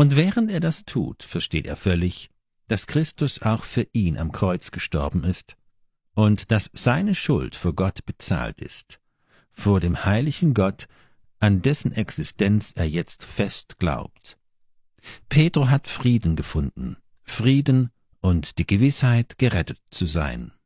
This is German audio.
Und während er das tut, versteht er völlig, dass Christus auch für ihn am Kreuz gestorben ist und dass seine Schuld vor Gott bezahlt ist, vor dem heiligen Gott, an dessen Existenz er jetzt fest glaubt. Pedro hat Frieden gefunden, Frieden und die Gewissheit, gerettet zu sein.